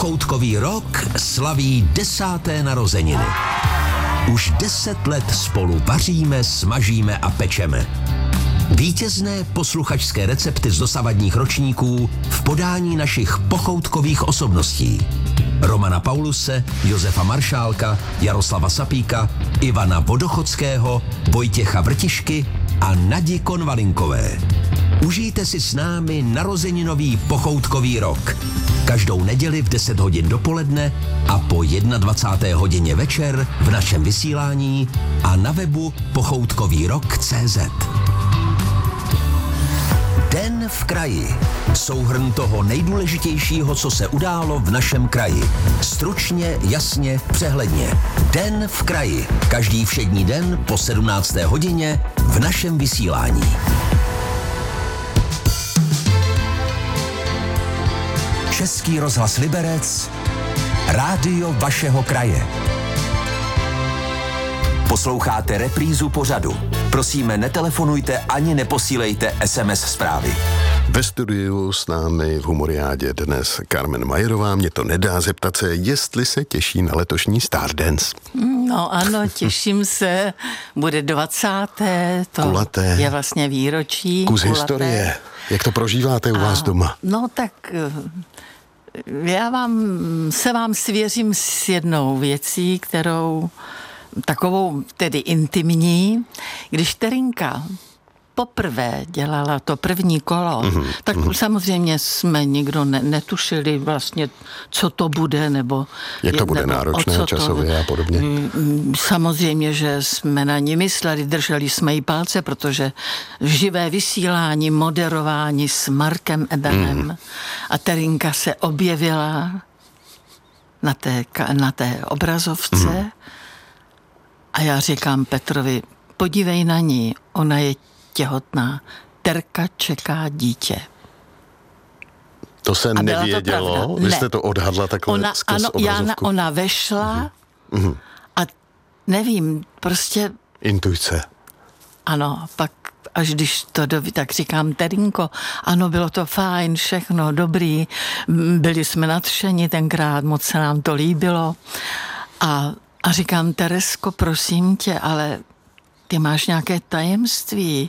Pochoutkový rok slaví 10. narozeniny. Už 10 let spolu vaříme, smažíme a pečeme. Vítězné posluchačské recepty z dosavadních ročníků v podání našich pochoutkových osobností. Romana Pauluse, Josefa Maršálka, Jaroslava Sapíka, Ivana Vodochodského, Vojtěcha Vrtišky a Nadi Konvalinkové. Užijte si s námi narozeninový pochoutkový rok. Každou neděli v 10 hodin dopoledne a po 21. hodině večer v našem vysílání a na webu pochoutkovýrok.cz. Den v kraji. Souhrn toho nejdůležitějšího, co se událo v našem kraji. Stručně, jasně, přehledně. Den v kraji. Každý všední den po 17. hodině v našem vysílání. Český rozhlas Liberec, rádio vašeho kraje. Posloucháte reprízu pořadu. Prosíme, netelefonujte ani neposílejte SMS zprávy. Ve studiu s námi v Humoriádě dnes Carmen Majerová. Mě to nedá zeptat se, jestli se těší na letošní Stardance. No ano, těším se. Bude 20. To kulaté. Je vlastně výročí. Kus historie. Jak to prožíváte u vás doma? No tak já se vám svěřím s jednou věcí, kterou takovou tedy intimní. Když Terinka poprvé dělala to první kolo, tak samozřejmě jsme nikdo netušili vlastně, co to bude, nebo jak to bude náročné časově a podobně. Samozřejmě, že jsme na ní mysleli, drželi jsme jí palce, protože živé vysílání, moderování s Markem Ebenem a Terinka se objevila na té obrazovce a já říkám Petrovi, podívej na ní, ona je těhotná. Terka čeká dítě. To se nevědělo? Vy jste to odhadla takhle skrz obrazovku? Ona vešla a nevím, prostě... Intuice. Ano, pak až když to tak říkám, Terinko, ano, bylo to fajn, všechno dobrý, byli jsme nadšeni tenkrát, moc se nám to líbilo a říkám, Teresko, prosím tě, ale ty máš nějaké tajemství.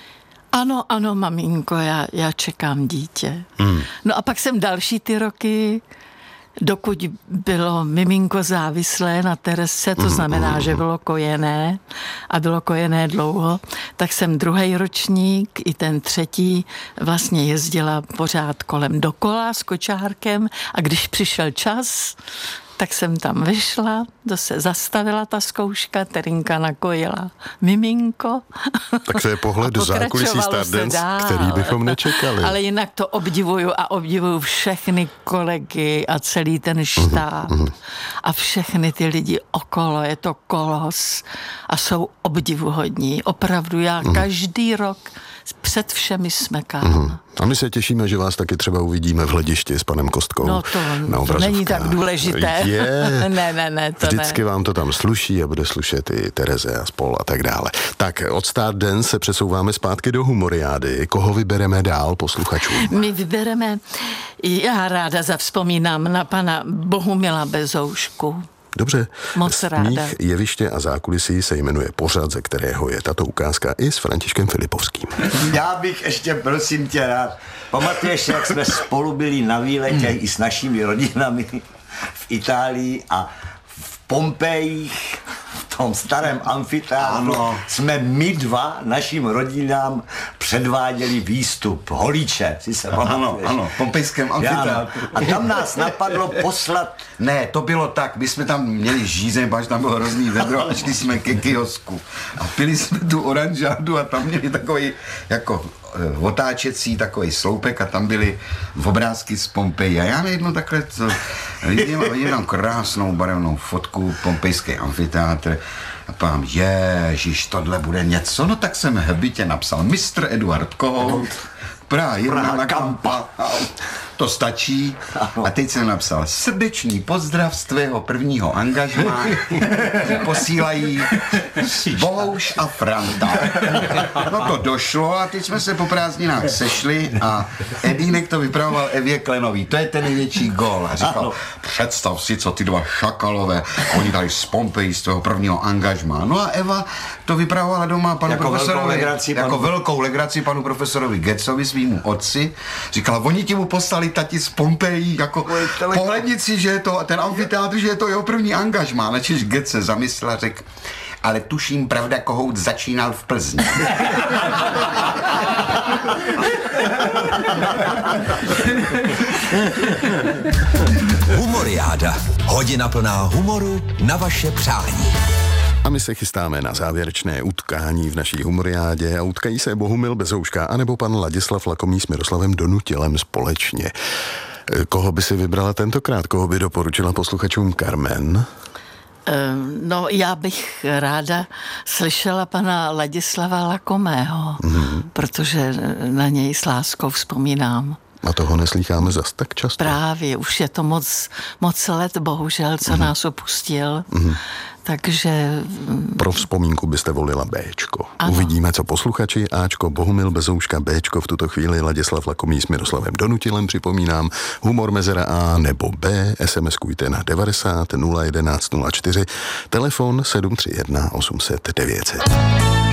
Ano, maminko, já čekám dítě. No a pak jsem další ty roky, dokud bylo miminko závislé na Teresce, to znamená, že bylo kojené a bylo kojené dlouho, tak jsem druhý ročník i ten třetí vlastně jezdila pořád kolem dokola s kočárkem a když přišel čas, tak jsem tam vyšla, to se zastavila ta zkouška, Terinka nakojila miminko. Tak to je pohled do zákulisí Stardance, který bychom nečekali. Ale jinak to obdivuju všechny kolegy a celý ten štáb a všechny ty lidi okolo, je to kolos a jsou obdivuhodní. Opravdu já každý rok před všemi smekám. A my se těšíme, že vás taky třeba uvidíme v Hledišti s panem Kostkou. No to není tak důležité. Ne, to vždycky vám to tam sluší a bude slušet i Tereze a spol a tak dále. Tak od Stardance se přesouváme zpátky do Humoriády. Koho vybereme dál posluchačům? My vybereme, já ráda zavzpomínám na pana Bohumila Bezoušku. Dobře. Moc ráda. Smích, jeviště a zákulisí se jmenuje pořad, ze kterého je tato ukázka i s Františkem Filipovským. Já bych ještě, prosím tě, rád. Pamatuješ, jak jsme spolu byli na výletě i s našimi rodinami v Itálii a v Pompejích, v tom starém amfiteátru, jsme my dva našim rodinám předváděli výstup Holíče, si se pamatuješ? Ano, v pompejském amfiteátru. A tam nás napadlo poslat... Ne, to bylo tak, my jsme tam měli žízeň, až tam bylo hrozný vedro a šli jsme ke kiosku a pili jsme tu oranžádu a tam měli takový jako otáčecí takový sloupek a tam byly obrázky z Pompeji. A já najednou takhle vidím tam krásnou barevnou fotku pompejský amfiteátr a pám, ježiš, tohle bude něco. No tak jsem hbitě napsal Mistr Eduard Kohout, Praha 1 na Kampa. to stačí. A teď jsem napsal srdečný pozdrav z tvého prvního angažmá. Posílají Bohuš a Franta. No to došlo a teď jsme se po prázdninách sešli a Edínek to vypravoval Evě Klenový. To je ten největší gól. A říkal, představ si, co ty dva šakalové, oni tady z Pompeji z tvého prvního angažmá. No a Eva to vypravovala doma panu jako profesorovi, velkou legraci panu profesorovi Getzovi, svýmu otci. Říkala, oni ti mu poslali tati z Pompeji, jako pohlednici, že je to ten amfiteátr, že je to jeho první angažmá. Načež Getz se zamyslel a řekl, ale tuším, pravda, Kohout začínal v Plzni. Humoriáda. Hodina plná humoru na vaše přání. A my se chystáme na závěrečné utkání v naší humoriádě a utkají se Bohumil Bezouška anebo pan Ladislav Lakomý s Miroslavem Donutilem společně. Koho by si vybrala tentokrát? Koho by doporučila posluchačům Carmen? No, já bych ráda slyšela pana Ladislava Lakomého, protože na něj s láskou vzpomínám. A toho neslýcháme zas tak často. Právě, už je to moc let, bohužel, co nás opustil. Takže... Pro vzpomínku byste volila Béčko. Ano. Uvidíme, co posluchači. Ačko, Bohumil Bezouška, Béčko, v tuto chvíli Ladislav Lakomý s Miroslavem Donutilem, připomínám, humor mezera A nebo B, SMS-kujte na 90 011 04, telefon 731 800 900.